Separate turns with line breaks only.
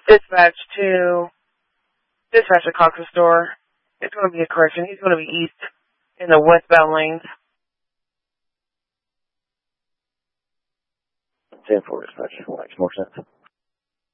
Dispatch to Cox's store. It's going to be a correction. He's going to be east in the westbound lanes.
10-4 dispatch. Makes more sense.